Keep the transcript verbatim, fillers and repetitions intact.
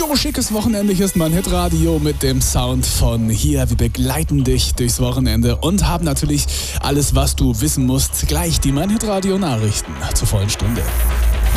Jo, schickes Wochenende. Hier ist mein Hitradio mit dem Sound von hier. Wir begleiten dich durchs Wochenende und haben natürlich alles, was du wissen musst. Gleich die Mein Hitradio Nachrichten zur vollen Stunde.